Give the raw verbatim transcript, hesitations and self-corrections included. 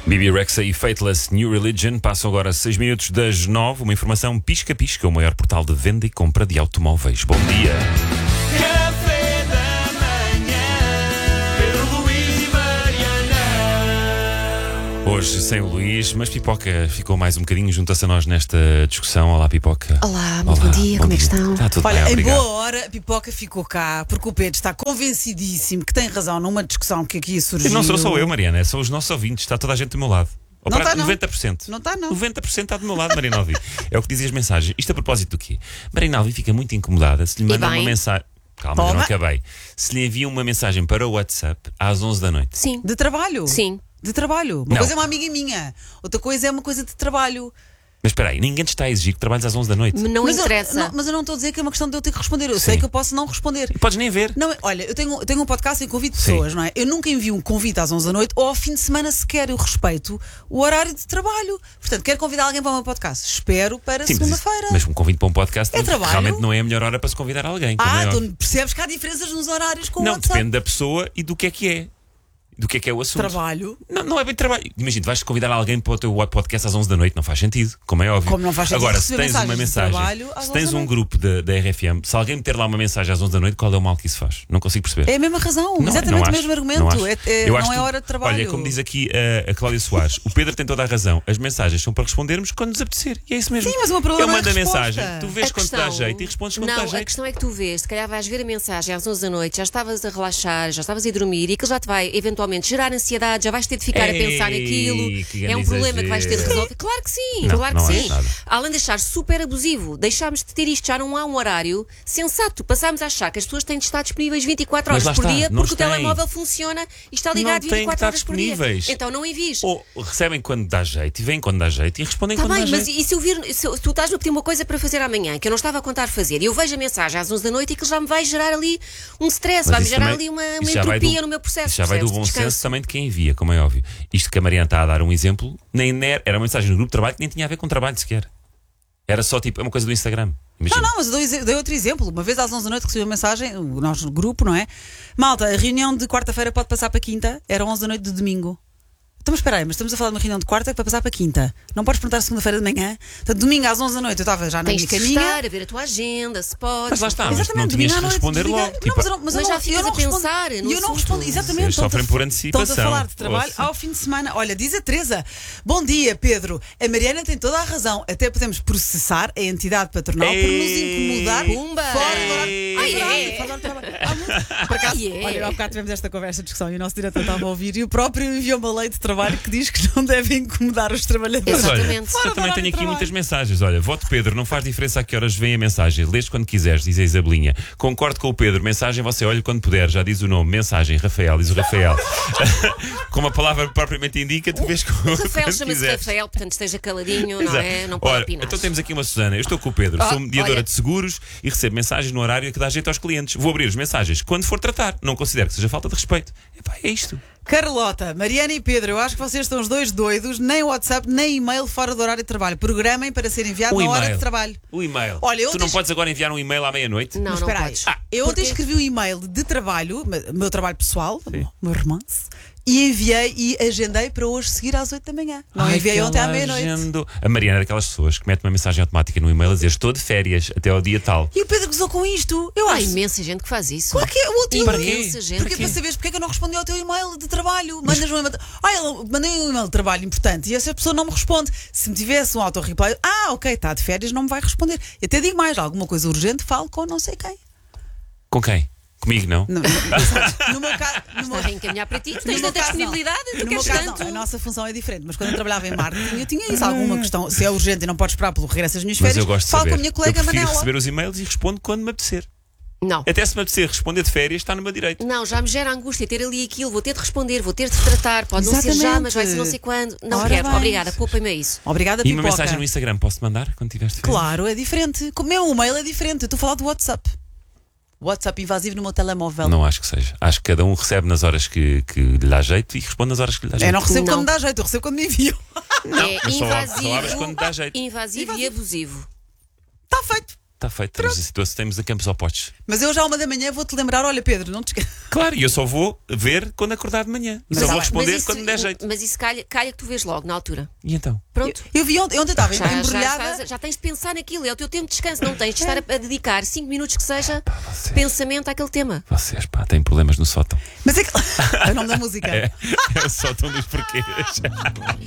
Bebe Rexha e Fateless New Religion passam agora seis minutos das nove. Uma informação pisca-pisca, o maior portal de venda e compra de automóveis. Bom dia. Café da manhã, Pedro, Luís e Mariana. Hoje sem o Luís, mas Pipoca ficou mais um bocadinho, junta-se a nós nesta discussão. Olá, Pipoca. Olá, muito bom dia, como é que estão? Está tudo Olha, bem, em obrigado. boa hora a Pipoca ficou cá, porque o Pedro está convencidíssimo que tem razão numa discussão que aqui surgiu. E não sou só eu, Mariana, são os nossos ouvintes, está toda a gente do meu lado. Ou Não para está, não. noventa por cento. Não está, não. noventa por cento está do meu lado, Mariana Alvi. É o que dizem as mensagens. Isto a propósito do quê? Mariana Alvi fica muito incomodada se lhe mandam uma bem? mensagem. Calma, eu não Toma. acabei. Se lhe enviam uma mensagem para o WhatsApp às onze da noite. Sim. De trabalho? Sim. De trabalho. Uma Não. coisa é uma amiga minha, outra coisa é uma coisa de trabalho. Mas espera aí, ninguém te está a exigir que trabalhes às onze da noite. Não mas interessa. Eu, não, mas eu não estou a dizer que é uma questão de eu ter que responder. Eu Sim. sei que eu posso não responder. E podes nem ver. Não, olha, eu tenho, eu tenho um podcast em convite Sim. pessoas, não é? Eu nunca envio um convite às onze da noite ou ao fim de semana sequer. Eu respeito o horário de trabalho. Portanto, quero convidar alguém para o meu podcast. Espero para Sim, mas isso- segunda-feira. Mas um convite para um podcast É trabalho. realmente não é a melhor hora para se convidar alguém. como Ah, é tu óbvio. percebes que há diferenças nos horários com o Não, WhatsApp. depende da pessoa e do que é que é. Do que é que é o assunto. Trabalho. Não, não é bem trabalho. Imagina, vais convidar alguém para o teu podcast às onze da noite, não faz sentido, como é óbvio. Como não faz sentido Agora, se receber tens uma mensagens de mensagem, trabalho às se onze tens da um noite. grupo da da R F M, se alguém meter lá uma mensagem às onze da noite, qual é o mal que isso faz? Não consigo perceber. É a mesma razão, Não, exatamente não o acho, mesmo não argumento. acho. É, é- Eu não acho é tu- hora de trabalho. Olha, como diz aqui a, a Cláudia Soares, o Pedro tem toda a razão. As mensagens são para respondermos quando nos apetecer. E é isso mesmo. Sim, mas o meu problema Eu mando é a a resposta. mensagem, tu vês A quando te dá questão- jeito e respondes quando não, te dá a jeito. questão é que tu vês, se calhar vais ver a mensagem às onze da noite, já estavas a relaxar, já estavas a ir dormir e aquilo já te vai eventualmente gerar ansiedade, já vais ter de ficar Ei, a pensar naquilo. que É um grande problema que vais ter de exagero. resolver. Claro que sim, Não, claro não que é sim. nada. Além de achar super abusivo, deixámos de ter isto, já não há um horário sensato. Passámos a achar que as pessoas têm de estar disponíveis vinte e quatro Mas horas lá por está, dia não porque o têm. telemóvel funciona e está Não ligado têm que vinte e quatro estar horas por dia. disponíveis. Então não envies. Ou recebem quando dá jeito e vêm quando dá jeito e respondem Está quando bem, dá mas jeito. e se eu vir, se eu- tu estás-me a pedir uma coisa para fazer amanhã que eu não estava a contar fazer e eu vejo a mensagem às onze da noite e que já me vai gerar ali um stress, Mas vai-me isso gerar também- ali uma, uma isso já vai entropia do- no meu processo. Isso já vai do percebes? bom Descanso. senso também de quem envia, como é óbvio. Isto que a Mariana está a dar um exemplo, nem era era uma mensagem no grupo de trabalho que nem tinha a ver com trabalho sequer. Era só tipo, é uma coisa do Instagram. Imagina. Não, não, mas eu dou, exe- dei outro exemplo. Uma vez às onze da noite recebi uma mensagem, o nosso grupo, não é? Malta, a reunião de quarta-feira pode passar para quinta. Era onze da noite de domingo. Então, mas espera aí, mas estamos a falar de uma reunião de quarta para passar para quinta. Não podes perguntar segunda-feira de manhã. Portanto, domingo às onze da noite eu estava já na Tens minha de caminha. estar a ver a tua agenda, se podes. Mas lá está, mas não Exatamente, tinhas domingo à que noite, responder desliguei. logo. Não, Tipo, mas eu não, mas eu Mas não, já ficas eu não a pensar respondo, no e eu não assunto. respondo, exatamente. Vocês sofrem estão-te a- por antecipação. Estão-te a falar de trabalho Ouça. ao fim de semana. Olha, diz a Teresa. Bom dia, Pedro. A Mariana tem toda a razão. Até podemos processar a entidade patronal por nos incomodar Pumba. fora do horário. Ai, Fora é. do horário de trabalho. Há muito- Por acaso, Ai, é. olha, há bocado tivemos esta conversa, discussão e o nosso diretor estava a ouvir e o próprio enviou uma lei de trabalho que diz que não devem incomodar os trabalhadores. Mas olha, Exatamente. eu Fora do também horário tenho de aqui trabalho. muitas mensagens. Olha, voto Pedro, não faz diferença a que horas vem a mensagem. Lês quando quiseres, diz a Isabelinha. Concordo com o Pedro, mensagem você olha quando puder, já diz o nome. Mensagem, Rafael, diz o Rafael. Como a palavra propriamente indica, tu vês como O Rafael quando chama-se quiseres. Rafael, portanto esteja caladinho, não Exato. é? Não pode Olha, opinar. então temos aqui uma Susana. Eu estou com o Pedro, sou Oh, mediadora olha. de seguros e recebo mensagens no horário que dá jeito aos clientes. Vou abrir as mensagens quando for tratar. Não considero que seja falta de respeito. Epá, é isto. Carlota, Mariana e Pedro, eu acho que vocês estão os dois doidos, nem WhatsApp, nem e-mail fora do horário de trabalho. Programem para ser enviado O na hora e-mail. de trabalho. O e-mail. Olha, eu tu não deixo- podes agora enviar um e-mail à meia-noite? Não, Mas não espera aí. podes. Ah, eu ontem Porquê? escrevi um e-mail de trabalho, o meu trabalho pessoal, Sim. o meu romance, e enviei e agendei para hoje seguir às oito da manhã. Não Ai, enviei que ontem à ela meia-noite. agendou. A Mariana é daquelas pessoas que mete uma mensagem automática no e-mail a dizer estou de férias até ao dia tal. E o Pedro gozou com isto. Eu Há acho. imensa gente que faz isso. Claro que é útil. Para quê? Imensa gente. Porque é para saberes porque é que eu não respondi ao teu e-mail de trabalho. Mandas um e-mail. Ah, eu mandei um e-mail de trabalho importante e essa pessoa não me responde. Se me tivesse um auto-reply, ah, ok, está de férias, não me vai responder. E até digo mais, alguma coisa urgente, falo com não sei quem. Com quem? Comigo não? No, no, no meu caso. No Está meu, a reencaminhar para ti, tu tens no meu tanta caso, não. disponibilidade, tu No meu queres caso, tanto. não. A nossa função é diferente, mas quando eu trabalhava em marketing, eu tinha isso. Alguma questão, se é urgente e não pode esperar pelo regresso das minhas Mas férias, eu gosto de falo saber. com a minha colega eu prefiro Manela. receber os e-mails e respondo quando me apetecer. Não. Até se me apetecer responder de férias, está no meu direito. Não, já me gera angústia ter ali aquilo, vou ter de responder, vou ter de tratar, pode não ser já, Exatamente. mas vai ser não sei quando. Não Ora quero, bem. obrigada, poupa-me a isso. Obrigada, E uma Pipoca. mensagem no Instagram, posso-te mandar quando tiveres de férias? Claro, é diferente. O meu e-mail é diferente. Eu estou a falar do WhatsApp. WhatsApp invasivo no meu telemóvel. Não acho que seja. Acho que cada um recebe nas horas que, que lhe dá jeito e responde nas horas que lhe dá jeito. Eu não recebo Não. quando me dá jeito, eu recebo quando me enviam. Não, é mas só- só abres invasivo, quando dá jeito. invasivo e abusivo. Está feito. Está feito. Temos, a situação, temos a campos opostos. Mas eu já à uma da manhã vou-te lembrar: olha, Pedro, não te esqueças. Claro, e eu só vou ver quando acordar de manhã. E Mas só vou tá bem. responder isso, quando me der jeito. mas isso calha, calha que tu vês logo, na altura. E então? Pronto. Eu vi ontem, ontem estava Já, já, embrulhada. estás- já tens de pensar naquilo, é o teu tempo de descanso, não tens de estar a, a dedicar cinco minutos que seja pensamento àquele tema. Vocês, pá, têm problemas no sótão. Mas é que. É o nome da música. É, é o sótão dos porquês.